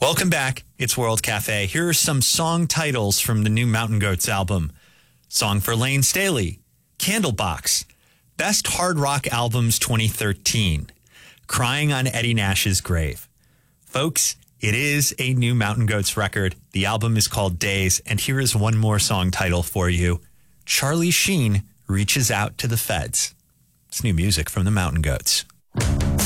Welcome back. It's World Cafe. Here are some song titles from the new Mountain Goats album. Song for Lane Staley, Candlebox, Best Hard Rock Albums 2013, Crying on Eddie Nash's Grave. Folks, it is a new Mountain Goats record. The album is called Days, and here is one more song title for you. Charlie Sheen Reaches Out to the Feds. It's new music from the Mountain Goats.